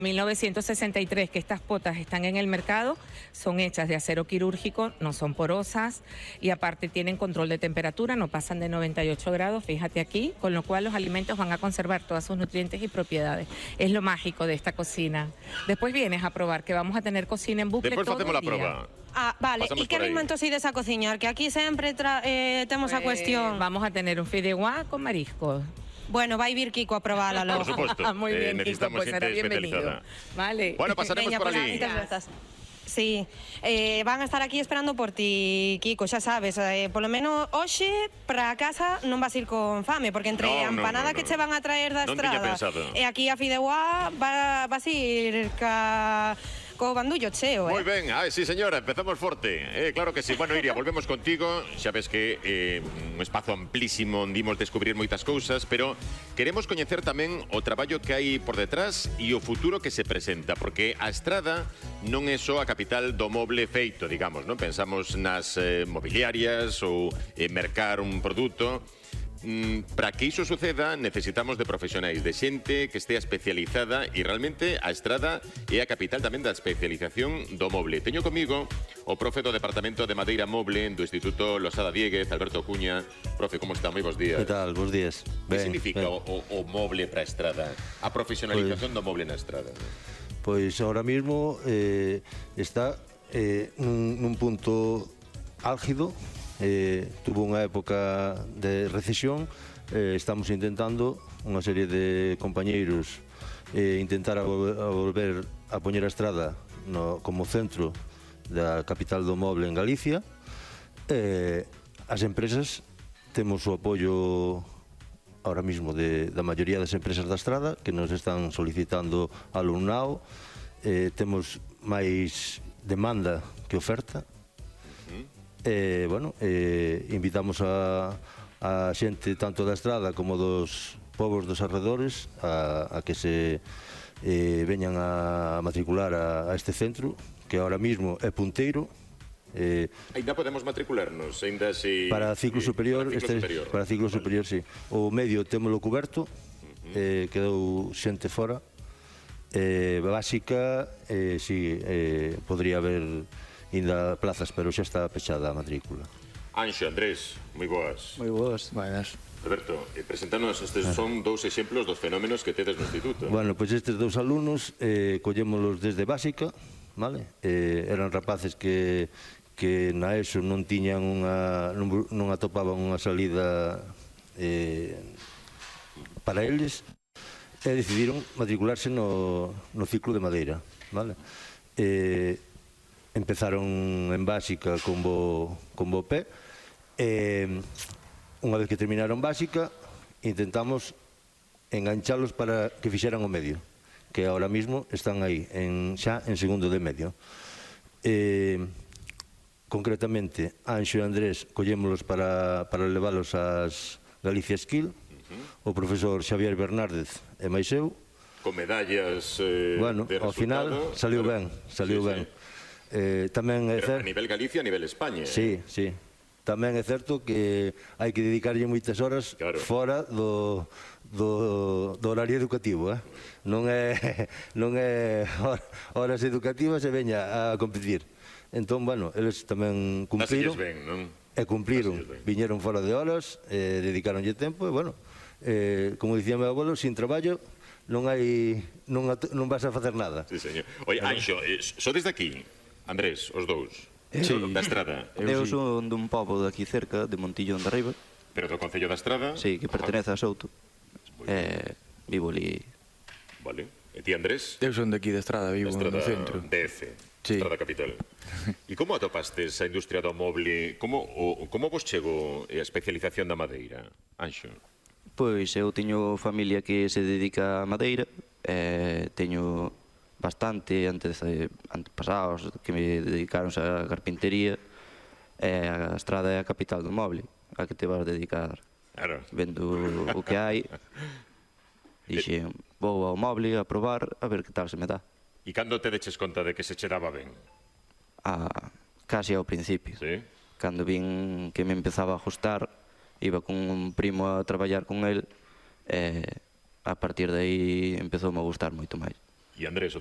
1963 que estas potas están en el mercado, son hechas de acero quirúrgico, no son porosas y aparte tienen control de temperatura, no pasan de 98 grados, fíjate aquí, con lo cual los alimentos van a conservar todos sus nutrientes y propiedades. Es lo mágico de esta cocina. Después vienes a probar que vamos a tener cocina en bucle Despois todo facemos el a día. proba. Ah, vale, e que alimentos ides a cociñar? Que aquí sempre temos a cuestión. Vamos a tener un fideuá con mariscos. Bueno, vai vir Kiko a probala logo. Por suposto. Muy bien, Kiko, necesitamos pues será xente bienvenido. especializada. Vale. Bueno, pasaremos Veña, por pues, ali. moitas grazas. Sí, van a estar aquí esperando por ti, Kiko, xa sabes, polo menos hoxe para casa non vas ir con fame, porque entre a empanada que che van a traer da Non tiña estrada pensado. e aquí a fideuá vas ir co bandullo cheo, Moi ben, sí señora, empezamos forte. Claro que sí. Bueno, Iria, volvemos contigo. Xa ves que un espazo amplísimo onde imos descubrir moitas cousas, pero queremos coñecer tamén o traballo que hai por detrás e o futuro que se presenta, porque a Estrada non é só a capital do moble feito, digamos, non? Pensamos nas mobiliarias ou mercar un produto. Para que iso suceda necesitamos de profesionais, de xente que estea especializada e realmente a Estrada é a capital tamén da especialización do moble. Teño comigo o profe do Departamento de Madeira Moble do Instituto Losada Dieguez, Alberto Cuña. Profe, como está? Moi bons días. Que tal? Bos días. Que significa o moble para a Estrada? A profesionalización do moble na Estrada? Pois ahora mismo está nun punto álgido. Tuvo unha época de recesión, estamos intentando unha serie de compañeiros intentar a volver a poñer a Estrada como centro da capital do moble en Galicia. As empresas temos o apoio ahora mismo da maioría das empresas da Estrada que nos están solicitando alumnado, temos máis demanda que oferta. Invitamos a xente tanto da Estrada como dos povos dos arredores a que se veñan a matricular a este centro que ahora mismo é punteiro. Ainda podemos matricularnos, ainda si... Para ciclo superior, para ciclo superior, sí. O medio témolo cuberto, quedou xente fora. Básica, sí, podría haber ainda plazas, pero xa está pechada a matrícula. Anxo, Andrés, moi boas. Moi boas, buenas. Alberto, presentarnos, estes son dous exemplos dos fenómenos que tedes no instituto. Bueno, pois estes dous alumnos collémolos desde básica, vale? Eran rapaces que na ESO non tiñan non atopaban unha salida para eles e decidiron matricularse no ciclo de Madeira, vale? Empezaron en básica con bo pé. Unha vez que terminaron básica, intentamos enganchalos para que fixeran o medio, que ahora mismo están aí, xa en segundo de medio. Concretamente, Anxo e Andrés collémolos para leválos ás Galicia Skill, o profesor Xavier Bernárdez e máis eu. Con medallas bueno, de resultado. ao final saliu ben, saliu ben. Tamén é certo, a nivel Galicia, a nivel España. Sí, sí. Tamén é certo que hai que dedicarlle moitas horas fora do horario educativo, non é horas educativas e veña a competir. Entón, bueno, eles tamén cumpriron e cumpriron, viñeron fora de horas, dedicaronlle tempo e, bueno, como dicía meu abuelo, sin traballo non vas a facer nada. Sí, señor. Oye, Anxo, sodes de aquí? Andrés, os dous, da Estrada. Eu son dun pobo de aquí cerca, de Montillón de Arriba. Pero do Concello da Estrada? Sí, que pertenece a Souto. Vivo ali. Vale. E ti, Andrés? Eu son de aquí de Estrada, vivo no centro. DF, sí. Estrada Capital. E como atopastes a industria do moble? Como vos chegou a especialización da madeira, Anxo? Pois eu teño familia que se dedica a madeira, teño bastante antepasados que me dedicaronse a carpintería, e a Estrada é a capital do moble, a que te vas dedicar. Claro. Vendo o que hai, dixe, vou ao moble a probar a ver que tal se me dá. E cando te deches conta de que se che daba ben? Casi ao principio. Sí? Cando vin que me empezaba a ajustar, iba con un primo a traballar con el, a partir de aí empezoume a gustar moito máis. E E Andrés,